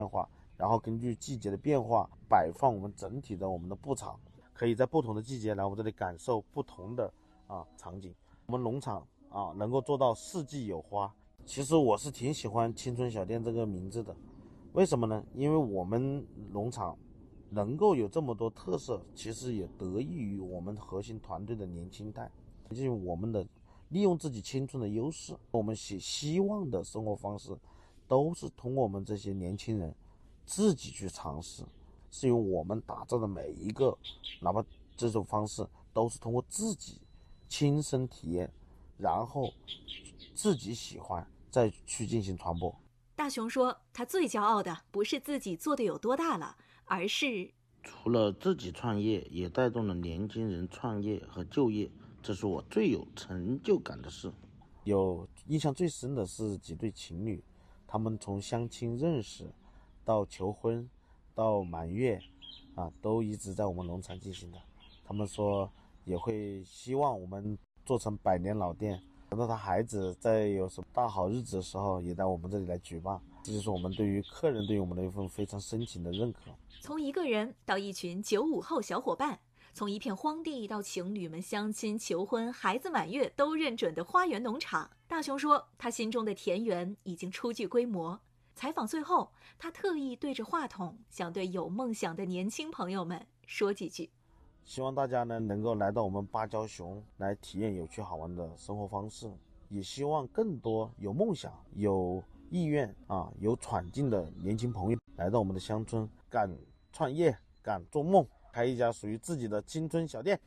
化，然后根据季节的变化摆放我们整体的我们的布场，可以在不同的季节来我们这里感受不同的场景。我们农场能够做到四季有花。其实我是挺喜欢青春小店这个名字的，为什么呢？因为我们农场能够有这么多特色，其实也得益于我们核心团队的年轻代，就是我们的利用自己青春的优势，我们希望的生活方式都是通过我们这些年轻人自己去尝试，是因为我们打造的每一个哪怕这种方式都是通过自己亲身体验，然后自己喜欢再去进行传播。 大熊说他最骄傲的不是自己做的有多大了，而是除了自己创业，也带动了年轻人创业和就业，这是我最有成就感的事。 有印象最深的是几对情侣，他们从相亲认识到求婚到满月都一直在我们农场进行的。他们说也会希望我们做成100年老店，等到他孩子在有什么大好日子的时候也到我们这里来举办。这就是我们对于客人对于我们的一份非常深情的认可。 从一个人到一群95后小伙伴，从一片荒地到情侣们相亲求婚孩子满月都认准的花园农场，大熊说他心中的田园已经初具规模。采访最后，他特意对着话筒想对有梦想的年轻朋友们说几句。 希望大家呢能够来到我们芭蕉熊来体验有趣好玩的生活方式，也希望更多有梦想有意愿有闯劲的年轻朋友来到我们的乡村，敢创业敢做梦，开一家属于自己的青春小店。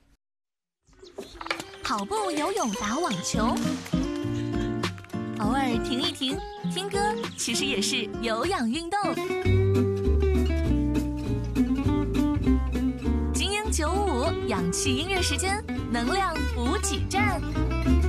跑步、游泳、打网球，偶尔停一停听歌，其实也是有氧运动。精英95氧气音乐时间，能量补给站。